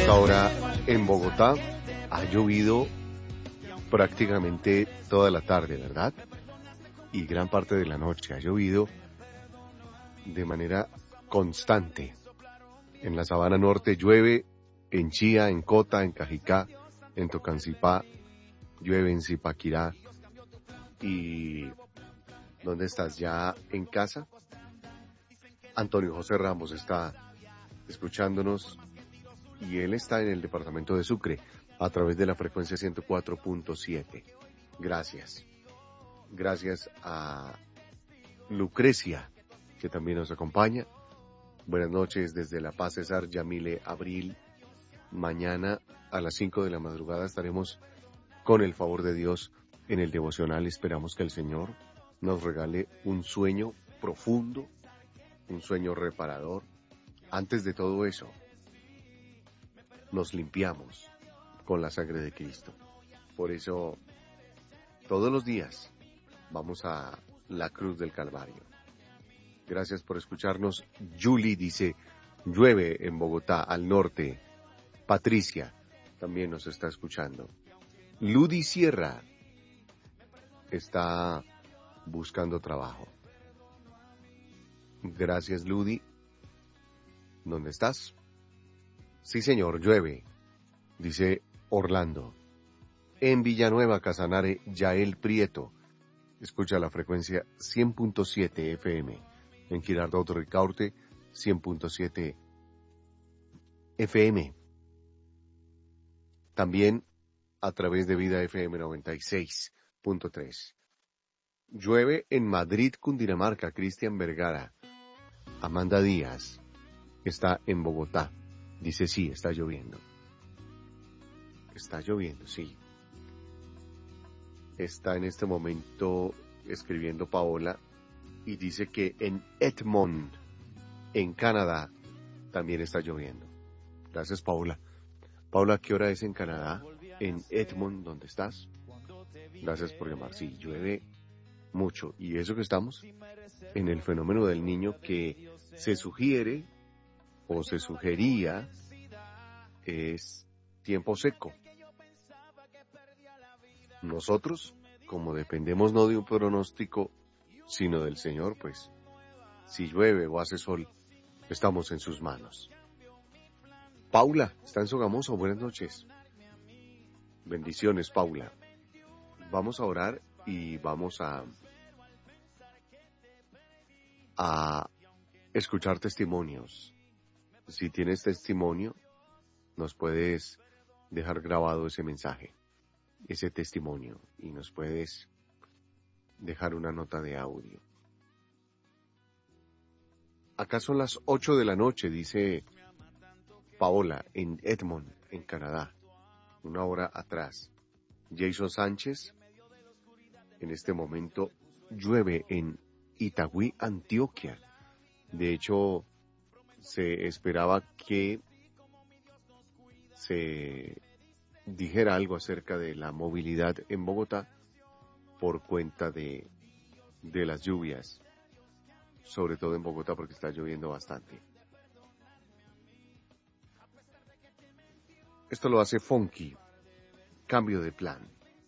esta hora en Bogotá ha llovido prácticamente toda la tarde, ¿verdad? Y gran parte de la noche ha llovido de manera constante. En la Sabana Norte llueve, en Chía, en Cota, en Cajicá, en Tocancipá, llueve en Zipaquirá. ¿Y dónde estás? ¿Ya en casa? Antonio José Ramos está escuchándonos y él está en el departamento de Sucre a través de la frecuencia 104.7. Gracias. Gracias a Lucrecia, que también nos acompaña. Buenas noches desde La Paz, César Yamile Abril. Mañana a las 5 de la madrugada estaremos con el favor de Dios en el devocional. Esperamos que el Señor nos regale un sueño profundo, un sueño reparador. Antes de todo eso, nos limpiamos con la sangre de Cristo. Por eso, todos los días vamos a la cruz del Calvario. Gracias por escucharnos. Julie dice, llueve en Bogotá, al norte. Patricia también nos está escuchando. Ludi Sierra está buscando trabajo. Gracias, Ludi. ¿Dónde estás? Sí, señor, llueve, dice Orlando. En Villanueva, Casanare, Yael Prieto. Escucha la frecuencia 100.7 FM. En Girardot Ricaurte, 100.7 FM. También a través de Vida FM 96.3. Llueve en Madrid, Cundinamarca, Cristian Vergara. Amanda Díaz está en Bogotá. Dice, sí, está lloviendo. Está lloviendo, sí. Está en este momento escribiendo Paola y dice que en Edmond, en Canadá, también está lloviendo. Gracias, Paola. Paola, ¿qué hora es en Canadá? En Edmond, ¿dónde estás? Gracias por llamar. Sí, llueve mucho. Y eso que estamos en el fenómeno del niño que se sugiere o se sugería es tiempo seco. Nosotros, como dependemos no de un pronóstico, sino del Señor, pues, si llueve o hace sol, estamos en sus manos. Paula, está en Sogamoso, buenas noches. Bendiciones, Paula. Vamos a orar y vamos a escuchar testimonios. Si tienes testimonio, nos puedes dejar grabado ese mensaje, ese testimonio, y nos puedes dejar una nota de audio. Acá son las 8 de la noche, dice Paola, en Edmond, en Canadá, una hora atrás. Jason Sánchez, en este momento llueve en Itagüí, Antioquia. De hecho, se esperaba que se dijera algo acerca de la movilidad en Bogotá por cuenta de las lluvias, sobre todo en Bogotá porque está lloviendo bastante. Esto lo hace Funky, cambio de plan.